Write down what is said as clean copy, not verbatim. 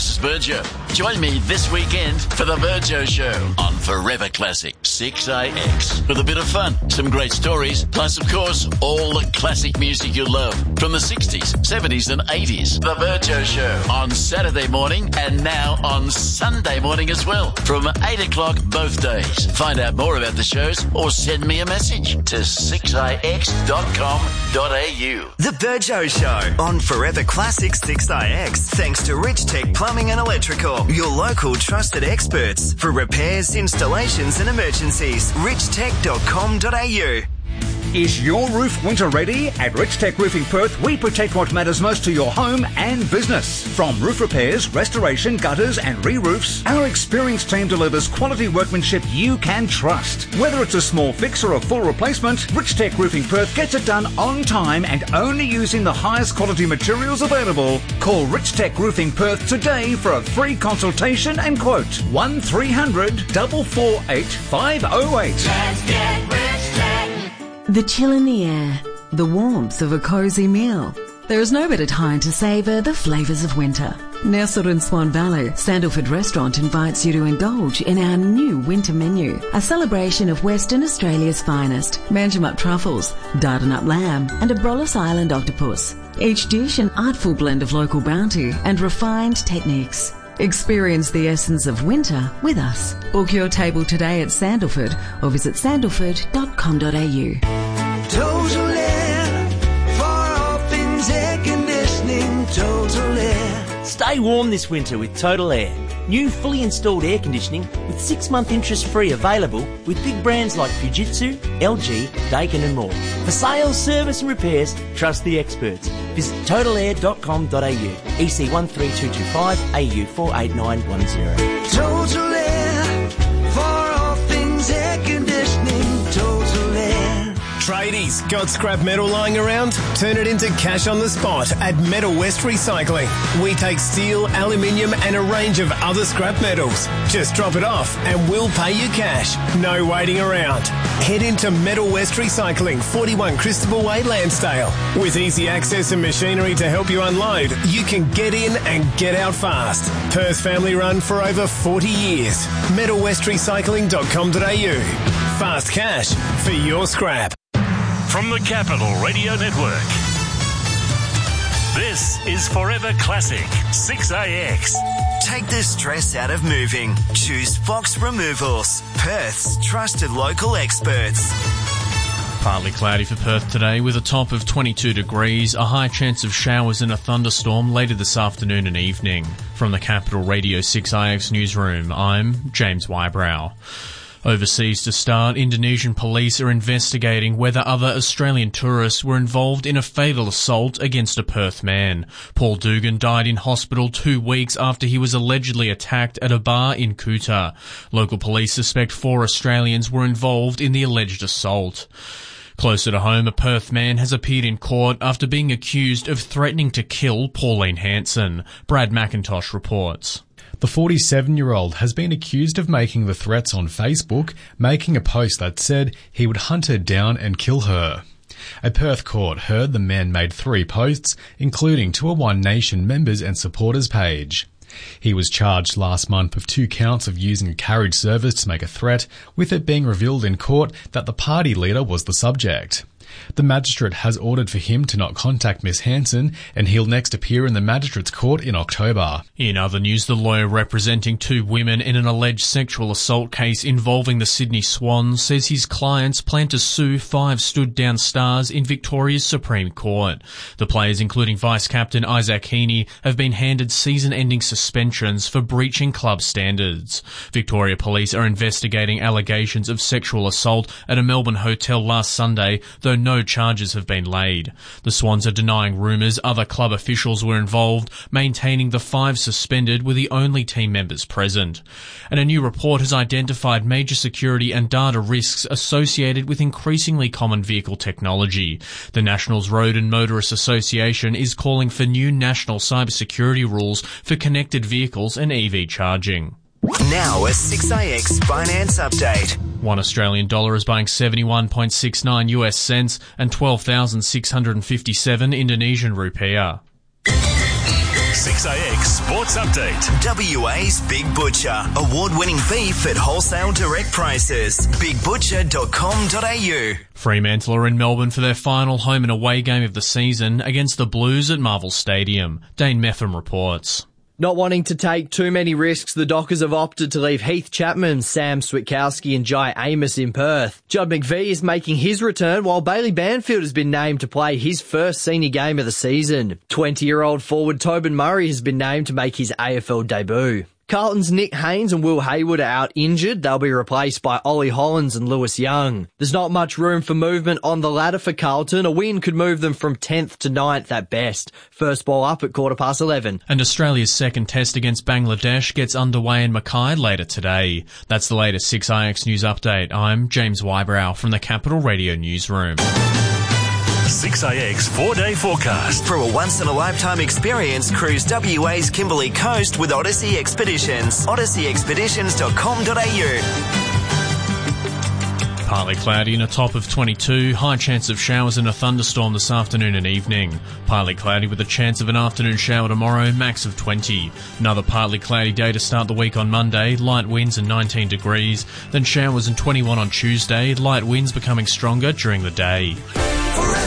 this is Virgio. Join me this weekend for the Virgio Show on Forever Classic 6AX. With a bit of fun, some great stories, plus, of course, all the classic music you love from the 60s, 70s and 80s. The Virgio Show on Saturday morning and now on Sunday morning as well from 8 o'clock both days. Find out more about the shows or send me a message to 6ix.com.au. The Virgio Show on Forever Classic 6ix. Thanks to Rich Tech Plumbing and Electrical, your local trusted experts for repairs, installations and emergencies. richtech.com.au. Is your roof winter ready? At Rich Tech Roofing Perth, we protect what matters most to your home and business. From roof repairs, restoration, gutters and re-roofs, our experienced team delivers quality workmanship you can trust. Whether it's a small fix or a full replacement, Rich Tech Roofing Perth gets it done on time and only using the highest quality materials available. Call Rich Tech Roofing Perth today for a free consultation and quote. 1300 448 508. Let's get Rich Tech. The chill in the air, the warmth of a cosy meal. There is no better time to savour the flavours of winter. Nestled in Swan Valley, Sandalford Restaurant invites you to indulge in our new winter menu, a celebration of Western Australia's finest, Manjimup truffles, Dardanup lamb and a Brollis Island octopus. Each dish an artful blend of local bounty and refined techniques. Experience the essence of winter with us. Book your table today at Sandalford or visit sandalford.com.au. Total Air, for all things air conditioning, Total Air. Stay warm this winter with Total Air. New fully installed air conditioning with 6-month interest-free available with big brands like Fujitsu, LG, Daikin and more. For sales, service and repairs, trust the experts. Visit totalair.com.au, EC 13225, AU 48910. Total Air, for all things air conditioning, Total Air. Tradies, got scrap metal lying around? Turn it into cash on the spot at Metal West Recycling. We take steel, aluminium and a range of other scrap metals. Just drop it off and we'll pay you cash. No waiting around. Head into Metal West Recycling, 41 Christopher Way, Lansdale. With easy access and machinery to help you unload, you can get in and get out fast. Perth family run for over 40 years. MetalWestRecycling.com.au. Fast cash for your scrap. From the Capital Radio Network, this is Forever Classic 6AX. Take the stress out of moving. Choose Fox Removals, Perth's trusted local experts. Partly cloudy for Perth today with a top of 22 degrees, a high chance of showers and a thunderstorm later this afternoon and evening. From the Capital Radio 6IX newsroom, I'm James Wybrow. Overseas to start, Indonesian police are investigating whether other Australian tourists were involved in a fatal assault against a Perth man. Paul Dugan died in hospital 2 weeks after he was allegedly attacked at a bar in Kuta. Local police suspect 4 Australians were involved in the alleged assault. Closer to home, a Perth man has appeared in court after being accused of threatening to kill Pauline Hanson. Brad McIntosh reports. The 47-year-old has been accused of making the threats on Facebook, making a post that said he would hunt her down and kill her. A Perth court heard the man made 3 posts, including to a One Nation members and supporters page. He was charged last month with 2 counts of using a carriage service to make a threat, with it being revealed in court that the party leader was the subject. The magistrate has ordered for him to not contact Miss Hanson, and he'll next appear in the magistrate's court in October. In other news, the lawyer representing 2 women in an alleged sexual assault case involving the Sydney Swans says his clients plan to sue 5 stood-down stars in Victoria's Supreme Court. The players, including vice-captain Isaac Heaney, have been handed season-ending suspensions for breaching club standards. Victoria Police are investigating allegations of sexual assault at a Melbourne hotel last Sunday, though no charges have been laid. The Swans are denying rumours other club officials were involved, maintaining the 5 suspended were the only team members present. And a new report has identified major security and data risks associated with increasingly common vehicle technology. The Nationals Road and Motorist Association is calling for new national cybersecurity rules for connected vehicles and EV charging. Now a 6AX finance update. One Australian dollar is buying 71.69 US cents and 12,657 Indonesian rupiah. 6AX Sports Update. WA's Big Butcher. Award-winning beef at wholesale direct prices. BigButcher.com.au. Fremantle are in Melbourne for their final home and away game of the season against the Blues at Marvel Stadium. Dane Metham reports. Not wanting to take too many risks, the Dockers have opted to leave Heath Chapman, Sam Switkowski and Jai Amos in Perth. Judd McVie is making his return, while Bailey Banfield has been named to play his first senior game of the season. 20-year-old forward Tobin Murray has been named to make his AFL debut. Carlton's Nick Haynes and Will Hayward are out injured. They'll be replaced by Ollie Hollins and Lewis Young. There's not much room for movement on the ladder for Carlton. A win could move them from 10th to 9th at best. First ball up at 11:15. And Australia's second test against Bangladesh gets underway in Mackay later today. That's the latest 6IX News Update. I'm James Wybrow from the Capital Radio Newsroom. 6AX 4-day forecast. For a once-in-a-lifetime experience, cruise WA's Kimberley Coast with Odyssey Expeditions. OdysseyExpeditions.com.au. Partly cloudy and a top of 22. High chance of showers and a thunderstorm this afternoon and evening. Partly cloudy with a chance of an afternoon shower tomorrow, max of 20. Another partly cloudy day to start the week on Monday. Light winds and 19 degrees. Then showers and 21 on Tuesday. Light winds becoming stronger during the day.